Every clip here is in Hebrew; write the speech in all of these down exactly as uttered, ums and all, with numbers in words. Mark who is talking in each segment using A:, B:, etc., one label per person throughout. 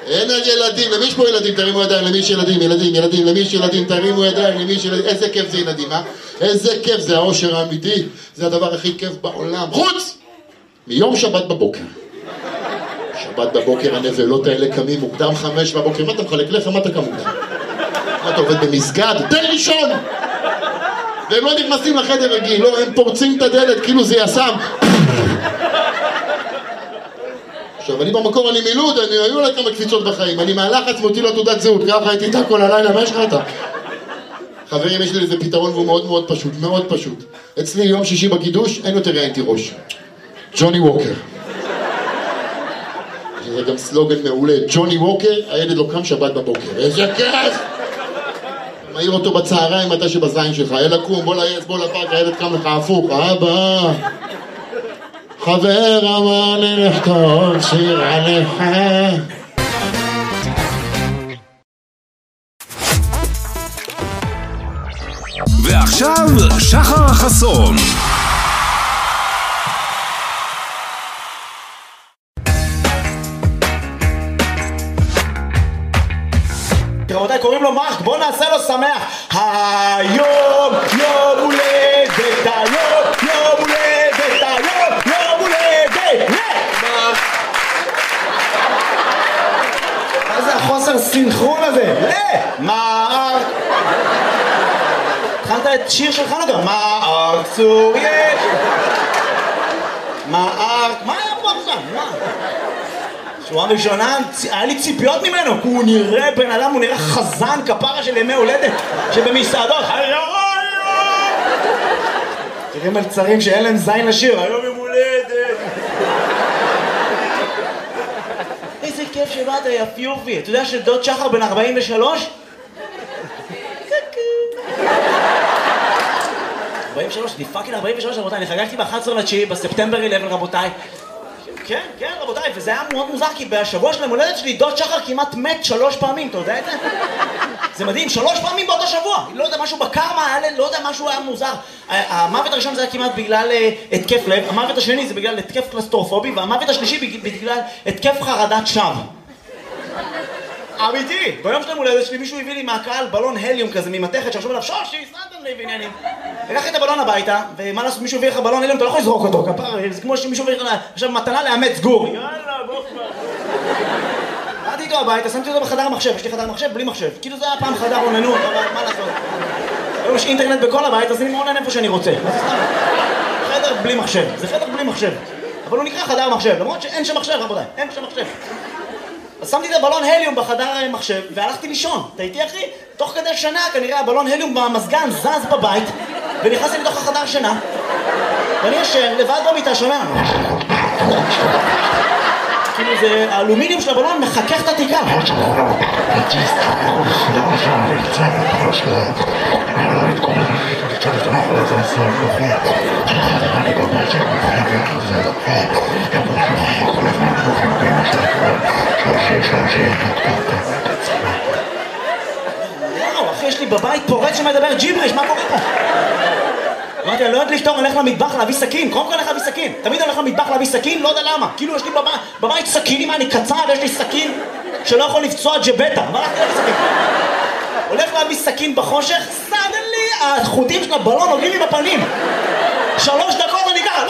A: אין ילדים, למי יש פה ילדים? תרימו ידיים, למי יש ילדים, ילדים, ילדים, למי יש ילדים, תרימו ידיים, למי יש ילדים, איזה כיף זה ילדים, אה? איזה כיף, זה האושר האמיתי, זה הדבר הכי כיף בעולם, חוץ מיום שבת בבוקר. שבת בבוקר הנבלות האלה קמים מוקדם חמש בבוקר, מה אתה מחלק לחם, מה אתה קם מוקדם? מה אתה עובד במסגד? תן לישון! והם לא נכנסים לחדר רגיל, לא, הם פורצים את הדלת כאילו זה יסם. עכשיו, אני במקור, אני מילוד, אני היו לה כמה קפיצות בחיים, אני מהלחץ מוציא לו תעודת זהות, ככה הייתי איתה כל הלילה, מה יש לך אתה? חברים, יש לי איזה פתרון והוא מאוד מאוד פשוט, מאוד פשוט. אצלי יום שישי בקידוש, אין יותר ראיינתי ראש. ג'וני ווקר. זה גם סלוגן מעולה, ג'וני ווקר, הילד לא קם שבת בבוקר. איזה כיף! מעיר אותו בצהריים, מתי שבזין שלך, אלה קום, בוא לעץ, בוא לפאק, הילד קם לך הפוך, אבא! חבר אמר לי לכתוב שיר עליך.
B: ועכשיו שחר חסון.
C: רבותיי, קוראים לו מרק, בוא נעשה לו שמח. היום יום הולדת, היום יום הולדת, היום יום הולדת. מה זה החוסר סינכרון הזה? מרק. התחלת את שיר של חנוכה. מרק צור יש. מרק. מה היה פה עכשיו? מה? שורה ראשונה, היה לי ציפיות ממנו, הוא נראה בן אדם, הוא נראה חזן כפרה של ימי הולדת שבמסעדות, היום היום תראי מלצרים שאין להם זין לשיר, היום יום הולדת. איזה כיף שבאת יפיופי, אתה יודע שדוד שחר בן ארבעים ושלוש? ארבעים ושלוש, אני פאקינג ארבעים ושלוש רבותיי, אני חגגתי ב-אחד עשר לתשיעי בספטמבר אחת עשרה רבותיי. כן, כן, רבותיי, וזה היה מאוד מוזר, כי בשבוע של המולדת שלי, דוד שחר כמעט מת שלוש פעמים, אתה יודע את זה? זה מדהים, שלוש פעמים באותו שבוע. לא יודע, משהו בקרמה, לא יודע, משהו היה מוזר. המוות הראשון זה היה כמעט בגלל התקף לב, המוות השני זה בגלל התקף קלסטרופובי, והמוות השלישי בגלל התקף חרדת שווא. אמיתי, ביום של המולדת שלי מישהו הביא לי מהקהל בלון הליום כזה ממתכת שעכשיו עליו שושי, סנטן לי ועניינים. לקחתי את הבלון הביתה, ומה לעשות, מישהו הביא לך בלון הליום, אתה לא יכול לזרוק אותו, כפר, זה כמו שמישהו הביא לך עכשיו מתנה לאמץ גור. יאללה, בוא כבר. באתי איתו הביתה, שמתי אותו בחדר המחשב, יש לי חדר מחשב בלי מחשב. כאילו זה היה פעם חדר עוננות, אבל מה לעשות? היום יש אינטרנט בכל הבית, אז אני מעונן איפה שאני רוצה. אז סתם, חדר בלי מחשב, זה חדר בלי מחשב. אבל הוא נקרא חדר מחשב, למרות שאין שם מחשב, רבותיי, אין שם מחשב. אז שמתי את הבלון הליום בחדר מחשב והלכתי לישון. אתה איתי אחי? תוך כדי שנה כנראה הבלון הליום במזגן זז בבית ונכנסתי לתוך החדר שינה ואני ישן לבד במיטה שומע כאילו זה האלומיניום של הבלון מחכך את התקרה. וואו, אחי, יש לי בבית פורץ שמדבר ג'יבריש, מה קורה פה? אמרתי, אני לא יודעת לפתור, אני הולך למטבח להביא סכין, קודם כל הולך להביא סכין. תמיד אני הולך למטבח להביא סכין, לא יודע למה. כאילו יש לי בבית סכינים, מה, אני קצר, ויש לי סכין שלא יכול לפצוע ג'בטה. אבל הלכתי להביא סכין. הולך להביא סכין בחושך, סדלי, החוטים של הבלון עוגעים לי בפנים. שלוש דקות אני ככה,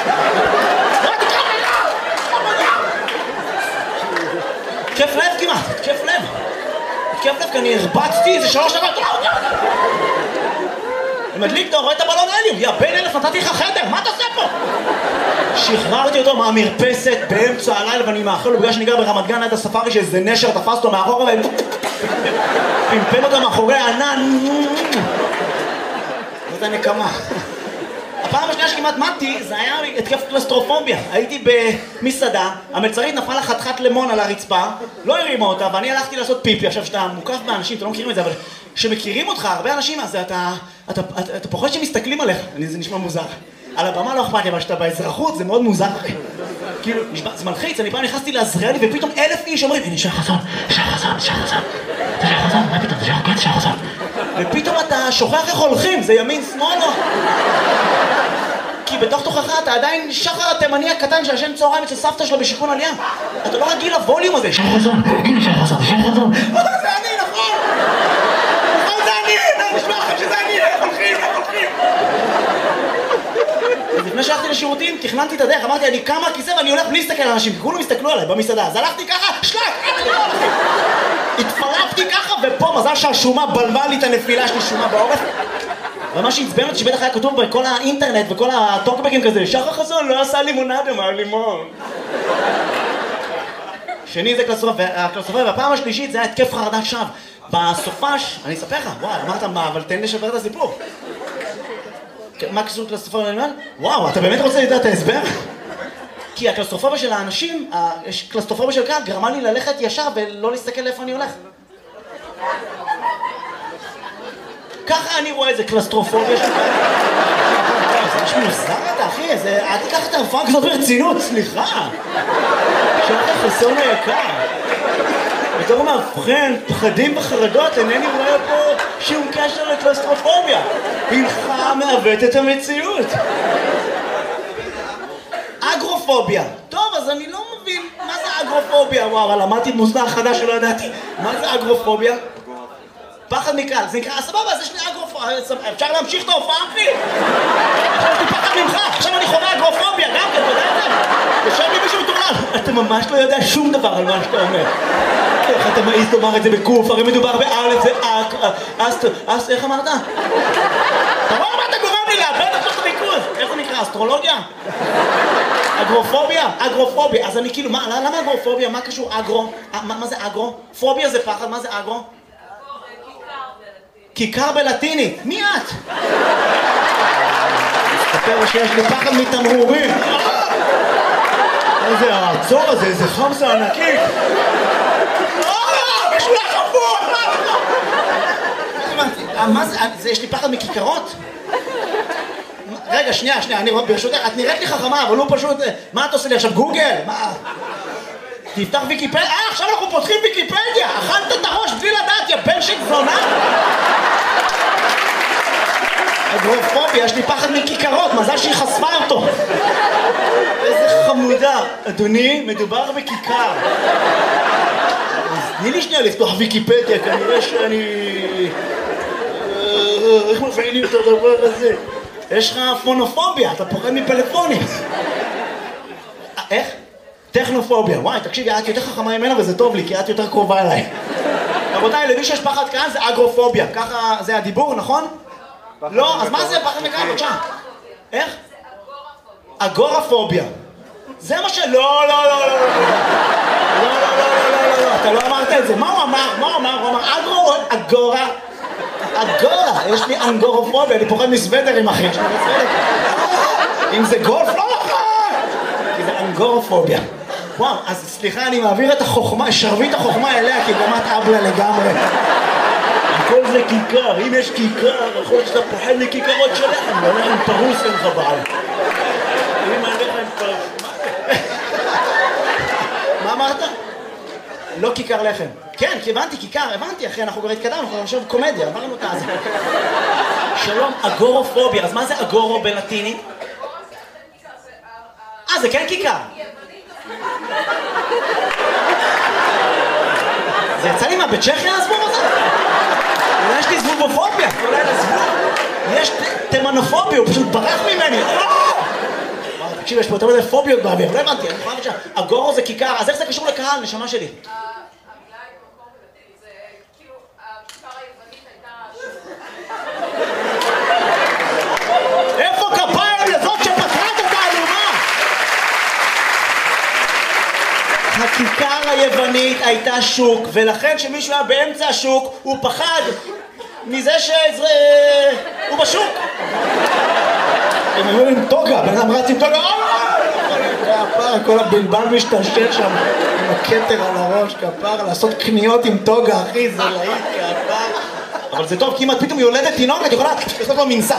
C: כיף לב כמעט, כיף לב. כיף לב, כי אני הרבצתי איזה שלוש דקות. אני מדליק, אתה רואה את הבלון הליום, יא בן אלף, נתתי לך חדר, מה אתה עושה פה? שחררתי אותו מהמרפסת באמצע הלילה, ואני מאחל לו בגלל שאני גר ברמת גן עד הספארי שאיזה נשר תפס אותו מאחורה ופמפם אותו מאחורי הענן. זאת הנקמה. הפעם השנייה שכמעט מתתי, זה היה התקף קלסטרופוביה. הייתי במסעדה, המלצרית נפלה חתיכת לימון על הרצפה, לא הרימה אותה, ואני הלכתי לעשות פיפי. עכשיו, שאתה מוקף באנשים, אתה לא מכירים את זה, אבל שמכירים אותך, הרבה אנשים, אז אתה, אתה, אתה, אתה פוחד שמסתכלים עליך. זה נשמע מוזר. על הבמה לא אכפת לי, אבל שאתה באזרחות, זה מאוד מוזר. כאילו, זה מלחיץ, אני פעם נכנסתי לעזריאלי, ופתאום אלף איש אומרים, הנה, שחר חסון, שחר חסון, שחר חסון, זה שחר חסון, מה פתאום, זה שחר, כן, שחר חסון. ופתאום אתה שוכח איך הולכים, זה ימין, שמאל, לא? כי בתוך תוכך אתה עדיין שחר התימני הקטן שישן צהריים אצל סבתא שלו בשיכון עלייה. אתה לא רגיל לווליום הזה. שחר חסון, הנה שחר חסון, שחר חסון. זה אני, נכון! נכון, זה אני! נשמע לכם שזה אני, איך הולכים, איך הולכים? אז לפני שהלכתי לשירותים, תכננתי את הדרך, אמרתי, אני קם מהכיסא ואני הולך בלי להסתכל על אנשים, כי כולם הסתכלו עליי במסעדה. אז הלכתי ככה, שלק! התפרפתי ככה, ופה מזל שהשומה בלבה לי את הנפילה, יש לי שומה בעורף. ומה שהצבן אותי שבטח היה כתוב בכל האינטרנט וכל הטוקבקים כזה, שחר חסון לא עשה לימונדה מהלימון. שני זה קלסטרופוביה, והפעם השלישית זה היה התקף חרדת שווא. בסופש, אני אספר לך, וואי, אמרת מה, אבל תן לשבר את הסיפור. מה קשור קלסטרופוביה ללימון? וואו, אתה באמת רוצה לדעת את ההסבר? כי הקלסטרופוביה של האנשים, הקלסטרופוביה של קהל, גרמה לי ללכת ישר ולא להסתכל לאיפה אני הולך. ככה אני רואה איזה קלסטרופוביה של קהל. זה משהו מוזר אתה, אחי, אל תיקח את ההופעה כזאת ברצינות, סליחה. שחר חסון היקר. בתור מאבחן, פחדים וחרדות, אינני רואה פה שום קשר לקלסטרופוביה. הלך מעוות את המציאות. אגרופוביה. טוב, אז אני לא מבין מה זה אגרופוביה. וואו, אבל למדתי מוסדר חדש שלא ידעתי. מה זה אגרופוביה? פחד מקהל. זה נקרא, סבבה, אז יש לי אגרופוביה. אפשר להמשיך את ההופעה, אחי? עכשיו יש לי פחד ממך. עכשיו אני חווה אגרופוביה. גם כן, אתה יודע את זה? יושב לי מישהו מטורלל. אתה ממש לא יודע שום דבר על מה שאתה אומר. איך אתה מעיז לומר את זה בקוף? הרי מדובר באלף, זה אק... אסט... אסט... איך אמרת? אתה רואה מה אתה גורם לי לאבד עכשיו את הריכוז? איך זה נקרא? אסטרולוגיה? אגרופוביה? אגרופוביה. אז אני כאילו, למה אגרופוביה? מה קשור אגרו? מה זה אגרו? פוביה זה פחד, מה זה אגרו? כיכר בלטינית. מי את? מסתפר שיש לי פחד מתמרורים. איזה העצור הזה, איזה חמסה ענקית. משהו לחפור! מה זה? יש לי פחד מכיכרות? רגע, שנייה, שנייה, אני ברשותך, את נראית לי חכמה, אבל הוא פשוט... מה את עושה לי עכשיו? גוגל? מה? תפתח ויקיפדיה? אה, עכשיו אנחנו פותחים ויקיפדיה! אכלת את הראש בלי לדעת, יא בן של זונה! אגרופוביה, יש לי פחד מכיכרות, מזל שהיא חשפה אותו. איזה חמודה. אדוני, מדובר בכיכר. תני לי שנייה לפתוח ויקיפדיה, כנראה שאני... איך מפעילים את הדבר הזה? יש לך פונופוביה, אתה פוחד מפלאפונים. איך? טכנופוביה. וואי, תקשיבי, את יותר חכמה ממנה וזה טוב לי, כי את יותר קרובה אליי. רבותיי, למי שיש פחד כאן זה אגרופוביה. ככה זה הדיבור, נכון? לא, אז מה זה פחד מכאן? בבקשה. איך? אגורפוביה. זה מה ש... לא, לא, לא, לא, לא. לא, לא, לא, לא, לא, אתה לא אמרת את זה. מה הוא אמר? מה הוא אמר? הוא אמר אגרו, אגורה. אגורה. יש לי אנגורופוביה, אני פוחד מסוודרים, אחי. אם זה גולף, לא נכון. כי זה אנגורופוביה. וואו, אז סליחה, אני מעביר את החוכמה, שרביט החוכמה אליה, כי גם את אבלה לגמרי. הכל זה כיכר, אם יש כיכר, יכול שאתה פוחד מכיכרות שלכם, והולך עם פרוס אין לך בעל. אם הלך עם פרוס... מה אמרת? לא כיכר לחם. כן, כי הבנתי, כיכר, הבנתי, אחי, אנחנו כבר התקדמנו, אנחנו עכשיו קומדיה, עברנו אותה אז. שלום, אגורופוביה, אז מה זה אגורו בלטינית? אה, זה כן כיכר. זה יצא לי מה, בצ'כיה הזבוב הזה? אולי יש לי זבובופוביה, אולי לזבוב. יש תימנופוביה, הוא פשוט ברח ממני. תקשיב, יש פה יותר מדי פוביות באוויר, לא הבנתי, אני יכולה לבצע. אגורו זה כיכר, אז איך זה קשור לקהל, נשמה שלי? המילה היא במקום בלטינית, זה כאילו, הכיכר היוונית הייתה... איפה כפיים לזאת שפתרה את התעלומה? הכיכר היוונית הייתה שוק, ולכן כשמישהו היה באמצע השוק, הוא פחד מזה שהוא בשוק. הם היו עם טוגה, בן אדם רץ עם טוגה, כפר, כל הבלבל משתשל שם עם הכתר על הראש, כפר, לעשות קניות עם טוגה, אחי, זה להיט, כפר. אבל זה טוב, כי אם את פתאום יולדת תינוק, את יכולה לעשות לו מנסה.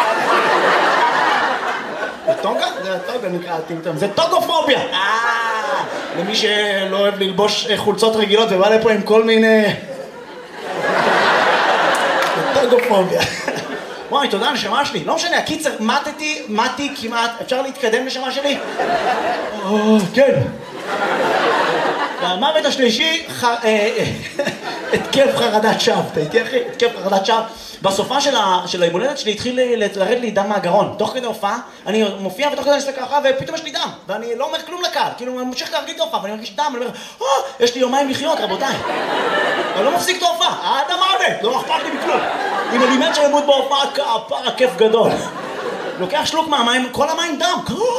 C: זה טוגה? זה טוגה נקרא טמטם, זה טוגופוביה. למי שלא אוהב ללבוש חולצות רגילות ובא לפה עם כל מיני... זה טוגופוביה. וואי, תודה, נשמה שלי. לא משנה, הקיצר, מתתי, מתי כמעט. אפשר להתקדם, נשמה שלי? כן. והמוות השלישי, התקף חרדת שווא. אתה איתי, אחי? התקף חרדת שווא. בסופה של היום הולדת שלי התחיל לרד לי דם מהגרון. תוך כדי הופעה, אני מופיע ותוך כדי אני אסתכל ככה ופתאום יש לי דם. ואני לא אומר כלום לקהל, כאילו אני ממשיך להרגיש את ההופעה ואני מרגיש דם, אני אומר, אה, יש לי יומיים לחיות, רבותיי. אני לא מפסיק את ההופעה, עד המוות, לא אכפת לי בכלום. אם אני מת שלמות בהופעה, כפרה, כיף גדול. לוקח שלוק מהמים, כל המים דם.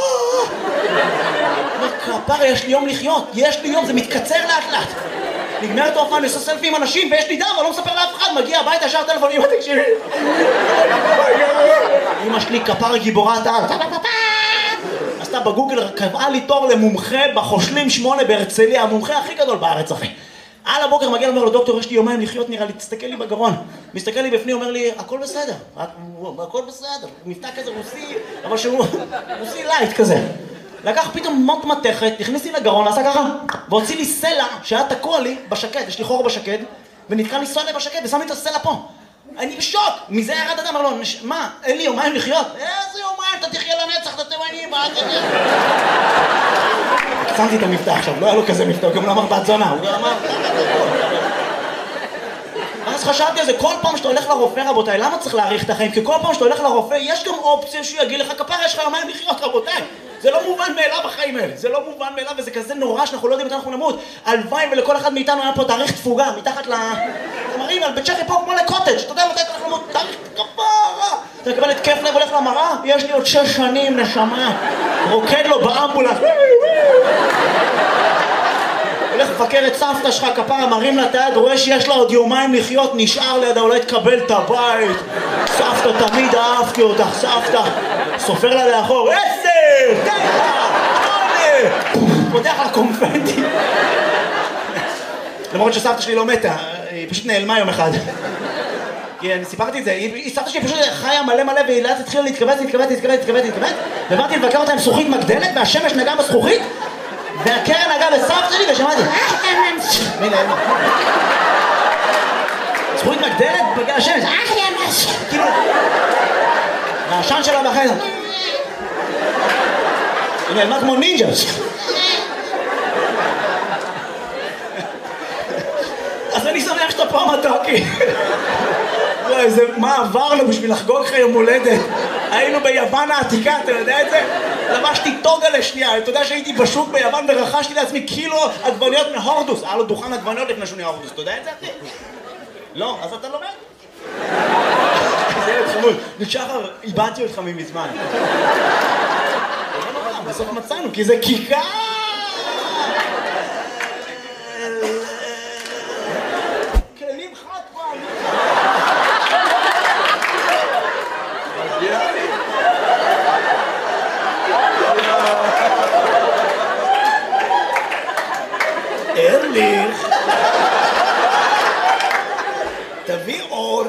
C: כפרה, יש לי יום לחיות, יש לי יום, זה מתקצר לאט לאט. נגמר את ההופעה, אני עושה סלפי עם אנשים ויש לי דם, אני לא מספר לאף אחד, מגיע הביתה, ישר טלפון, אמא תקשיבי. אמא שלי כפרה גיבורת העל. עשתה בגוגל, קבעה לי תור למומחה בחושלים שמונה בהרצליה, המומחה הכי גדול בארץ, אחי. על הבוקר מגיע ואומר לו, דוקטור, יש לי יומיים לחיות, נראה לי, תסתכל לי בגרון. מסתכל לי בפנים, אומר לי, הכל בסדר, הכל בסדר. מבטא כזה רוסי, אבל שהוא רוסי לייט כזה. לקח פתאום מוט מתכת, הכניס לי לגרון, עשה ככה, והוציא לי סלע שהיה תקוע לי בשקד, יש לי חור בשקד, ונתקע לי סלע בשקד, ושם לי את הסלע פה. אני בשוק, מזה ירד אדם, אמר לו, מה, אין לי יומיים לחיות? איזה יומיים, אתה תחיה לנצח, אתה תימני, מה אתה תחיה? שמתי את המבטא עכשיו, לא היה לו כזה מבטא, הוא גם לא אמר בת זונה, הוא גם אמר... אז חשבתי על זה, כל פעם שאתה הולך לרופא, רבותיי, למה צריך להאריך את החיים? כי כל פעם שאתה הולך לרופא, יש גם אופציה שהוא יגיד לך, כפרה, יש לך יומיים לחיות, רבותיי. זה לא מובן מאליו בחיים האלה, זה לא מובן מאליו, וזה כזה נורא שאנחנו לא יודעים מתי אנחנו נמות. הלוואי ולכל אחד מאיתנו היה פה תאריך תפוגה, מתחת ל... אתה מראים על בית צ'כי פה כמו לקוטג', אתה יודע מתי אנחנו נמות, תאריך כפרה. אתה מקבל התקף לב, הולך למראה, יש לי עוד שש שנים, נשמה. רוקד לו באמבולנס. הולך לפקר את סבתא שלך, כפרה, מרים לה את היד, רואה שיש לה עוד יומיים לחיות, נשאר לידה, אולי תקבל את הבית. סבתא, תמיד אהבתי אותך, סבתא. סופר לה לאחור, עשר, תשע, שמונה. פותח לה קונפטי. למרות שסבתא שלי לא מתה, היא פשוט נעלמה יום אחד. כי אני סיפרתי את זה, סבתא שלי פשוט חיה מלא מלא, והיא לאט התחילה להתכווץ, להתכווץ, להתכווץ, להתכווץ, להתכווץ. ובאתי לבקר אותה עם זכוכית מגדלת, והשמש נגעה בזכוכית. והקרן נגעה בסבתא שלי ושמעתי מילה, זכוכית מגדלת בגלל השמש כאילו והעשן שלה בחדר היא נעלמה כמו נינג'ה אז אני שמח שאתה פה מתוקי מה עברנו בשביל לחגוג לך יום הולדת היינו ביוון העתיקה, אתה יודע את זה? לבשתי טוגה לשנייה, אתה יודע שהייתי בשוק ביוון ורכשתי לעצמי קילו עגבניות מהורדוס. היה לו דוכן עגבניות לפני שהוא נהיה הורדוס, אתה יודע את זה אחי? לא, אז אתה לומד? זה ילד חמוד, שחר, איבדתי אותך ממזמן. בסוף מצאנו, כי זה כיכר! כלים חד פעם! ארליך תביא אורז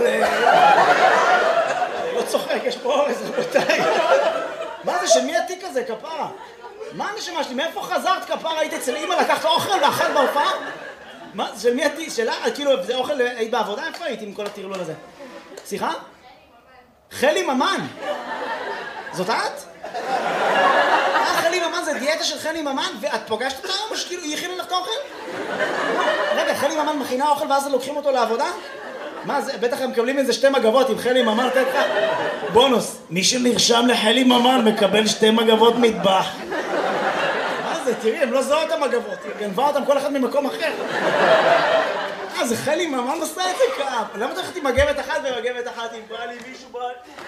C: לא צוחק, יש פה אורז רבותיי מה זה, של מי התיק הזה, כפרה? מה הנשמה שלי, מאיפה חזרת כפרה? היית אצל אמא, לקחת אוכל ואכלת בהופעה? מה, של מי התיק? שלה? כאילו, זה אוכל, היית בעבודה? איפה הייתי עם כל הטרלול הזה? סליחה? חלי ממן זאת את? חלי ממן זה דיאטה של חלי ממן ואת פוגשת אותה או שכאילו היא הכינה לך את האוכל? רגע, חלי ממן מכינה אוכל ואז לוקחים אותו לעבודה? מה זה, בטח הם מקבלים איזה שתי מגבות עם חלי ממן, תת לך בונוס, מי שנרשם לחלי ממן מקבל שתי מגבות מטבח. מה זה, תראי, הם לא זוהו את המגבות, היא גנבה אותם כל אחד ממקום אחר. אה, זה חלי ממן עושה את זה כאב. למה תלכתי מגבת אחת ומגבת אחת אם בא לי מישהו בא?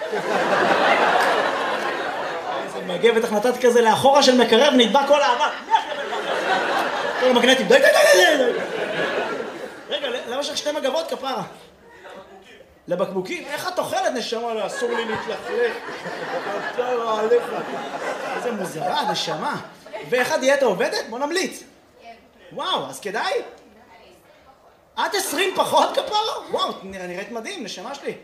C: איזה מגבת החלטת כזה לאחורה של מקרב נדבק כל האבק. כל המגנטים, די די די די די. רגע, למה יש לך שתי מגבות כפרה? לבקבוקים? איך את אוכלת נשמה? לא, אסור לי להתלכלך. אתה לא עליך. איזה מוזרה, נשמה. ואיך הדיאטה עובדת? בוא נמליץ. וואו, אז כדאי? את עשרים פחות כפרה? וואו, נראית מדהים, נשמה שלי.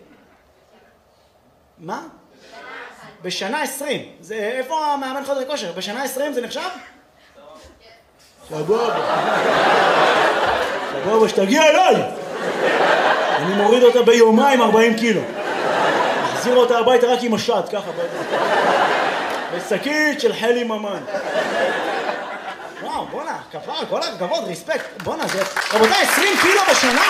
C: מה? בשנה עשרים. זה, איפה המאמן חדר כושר? בשנה עשרים זה נחשב? סבבה. סבבה, שתגיע אליי. אני מוריד אותה ביומיים ארבעים קילו. החזירה אותה הביתה רק עם השט, ככה. בשקית של חלי ממן. וואו, בונה, כפר, כל הכבוד, ריספקט. בונה, זה... רבותיי, עשרים קילו בשנה.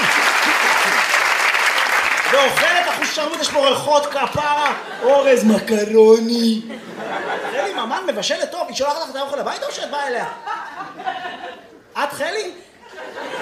C: ואוכלת אחוז שרמוט, יש פה ריחות, כפרה, אורז, מקרוני. חלי ממן מבשלת טוב, היא שולחת לך את האוכל הביתה או שאת באה אליה? את חלי?